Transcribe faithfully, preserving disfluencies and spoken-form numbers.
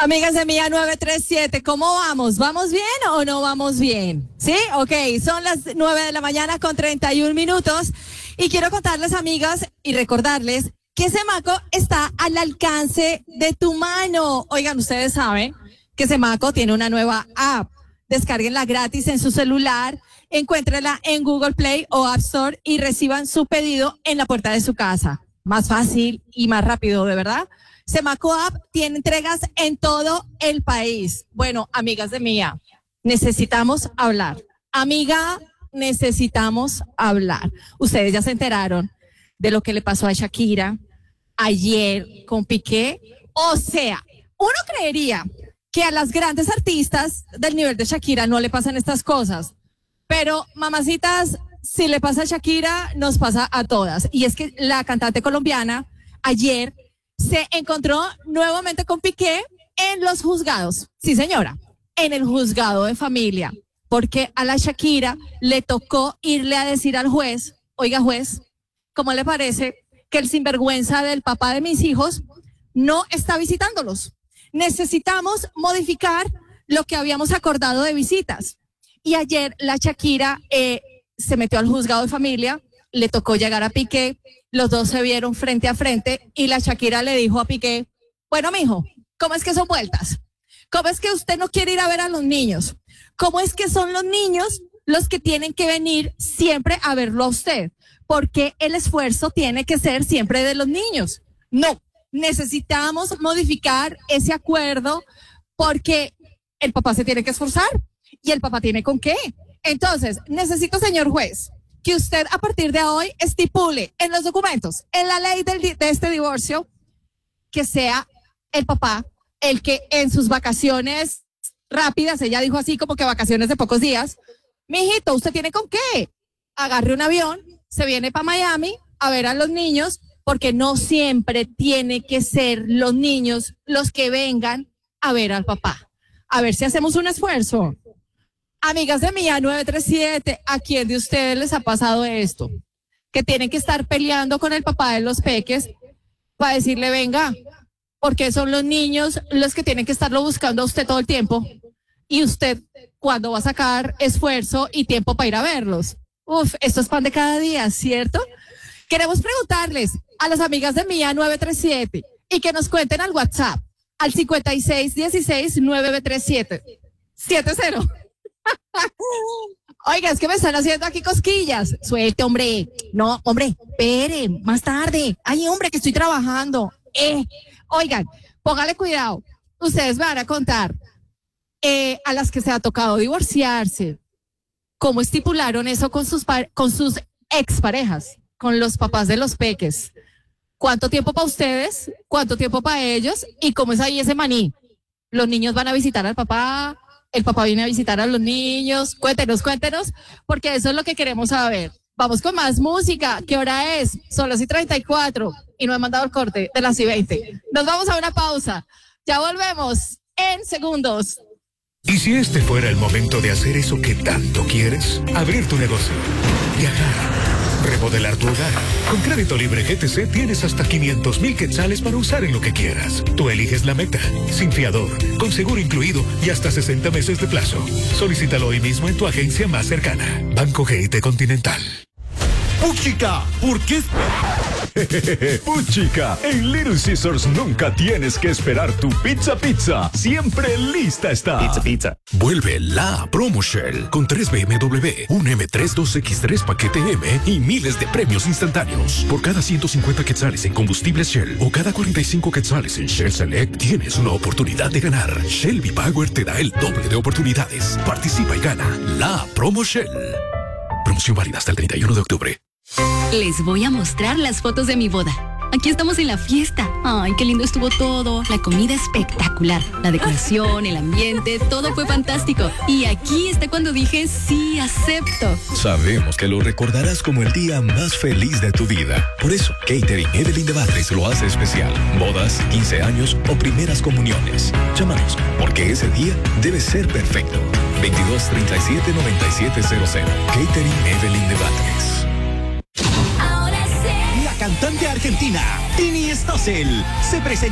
Amigas de Mía nueve tres siete, ¿cómo vamos? ¿Vamos bien o no vamos bien? ¿Sí? Ok, son las nueve de la mañana con treinta y un minutos y quiero contarles, amigas, y recordarles que Semaco está al alcance de tu mano. Oigan, ustedes saben que Semaco tiene una nueva app. Descárguenla gratis en su celular, encuéntrenla en Google Play o App Store y reciban su pedido en la puerta de su casa. Más fácil y más rápido, ¿de verdad? Semaco App tiene entregas en todo el país. Bueno, amigas de Mía, necesitamos hablar. Amiga, necesitamos hablar. Ustedes ya se enteraron de lo que le pasó a Shakira ayer con Piqué. O sea, uno creería que a las grandes artistas del nivel de Shakira no le pasan estas cosas. Pero, mamacitas, si le pasa a Shakira, nos pasa a todas. Y es que la cantante colombiana ayer se encontró nuevamente con Piqué en los juzgados. Sí, señora, en el juzgado de familia. Porque a la Shakira le tocó irle a decir al juez, oiga juez, ¿cómo le parece que el sinvergüenza del papá de mis hijos no está visitándolos? Necesitamos modificar lo que habíamos acordado de visitas. Y ayer la Shakira eh, se metió al juzgado de familia, le tocó llegar a Piqué, los dos se vieron frente a frente y la Shakira le dijo a Piqué, bueno, mijo, ¿cómo es que son vueltas? ¿Cómo es que usted no quiere ir a ver a los niños? ¿Cómo es que son los niños los que tienen que venir siempre a verlo a usted? Porque el esfuerzo tiene que ser siempre de los niños. No, necesitamos modificar ese acuerdo porque el papá se tiene que esforzar y el papá tiene con qué. Entonces, necesito, señor juez, que usted a partir de hoy estipule en los documentos, en la ley del, de este divorcio, que sea el papá el que en sus vacaciones rápidas, ella dijo así como que vacaciones de pocos días, mijito, ¿usted tiene con qué? Agarre un avión, se viene para Miami a ver a los niños, porque no siempre tiene que ser los niños los que vengan a ver al papá. A ver si hacemos un esfuerzo. Amigas de Mía nueve tres siete, ¿a quién de ustedes les ha pasado esto? Que tienen que estar peleando con el papá de los peques para decirle, venga, porque son los niños los que tienen que estarlo buscando a usted todo el tiempo. Y usted, ¿cuándo va a sacar esfuerzo y tiempo para ir a verlos? Uf, esto es pan de cada día, ¿cierto? Queremos preguntarles a las amigas de Mía nueve tres siete y que nos cuenten al WhatsApp al cincuenta y seis dieciséis nueve tres siete siete cero. Oiga, es que me están haciendo aquí cosquillas. Suelte, hombre. No, hombre, espere, más tarde. Ay, hombre, que estoy trabajando. Eh, oigan, póngale cuidado. Ustedes me van a contar eh, a las que se ha tocado divorciarse, cómo estipularon eso con sus, con sus exparejas, con los papás de los peques. ¿Cuánto tiempo para ustedes? ¿Cuánto tiempo para ellos? ¿Y cómo es ahí ese maní? Los niños van a visitar al papá, el papá viene a visitar a los niños. Cuéntenos, cuéntenos, porque eso es lo que queremos saber. Vamos con más música. ¿Qué hora es? Son las y treinta y cuatro y no he mandado el corte de las y veinte. Nos vamos a una pausa. Ya volvemos en segundos. ¿Y si este fuera el momento de hacer eso que tanto quieres? Abrir tu negocio, viajar, remodelar tu hogar. Con Crédito Libre G T C tienes hasta quinientos mil quetzales para usar en lo que quieras. Tú eliges la meta, sin fiador, con seguro incluido y hasta sesenta meses de plazo. Solicítalo hoy mismo en tu agencia más cercana. Banco G I T Continental. ¡Puchica! ¿Por qué ¡Puchica! En Little Caesars nunca tienes que esperar tu pizza pizza. Siempre lista está. Pizza pizza. Vuelve la Promo Shell con tres B M W, un M tres dos X tres paquete M y miles de premios instantáneos. Por cada ciento cincuenta quetzales en combustibles Shell o cada cuarenta y cinco quetzales en Shell Select tienes una oportunidad de ganar. Shell V-Power te da el doble de oportunidades. Participa y gana la Promo Shell. Promoción válida hasta el treinta y uno de octubre. Les voy a mostrar las fotos de mi boda. Aquí estamos en la fiesta. Ay, qué lindo estuvo todo. La comida espectacular. La decoración, el ambiente, todo fue fantástico. Y aquí está cuando dije sí, acepto. Sabemos que lo recordarás como el día más feliz de tu vida. Por eso, Catering Evelyn de Batres lo hace especial. Bodas, quince años o primeras comuniones. Llámanos, porque ese día debe ser perfecto. veintidós treinta y siete noventa y siete cero cero. Catering Evelyn de Batres. Cantante argentina Tini Stossel se presenta